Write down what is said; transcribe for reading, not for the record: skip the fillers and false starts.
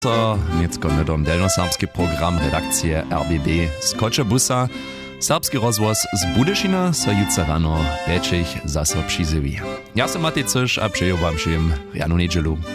To niecko-nedom delnoserbski program redakcije RBB z Kočebusa. Serbski rozvoz z Budyšina so jutro rano večich zase přizyví. Ja sam Matej Cyš a přeju vám všem rianu nedželu.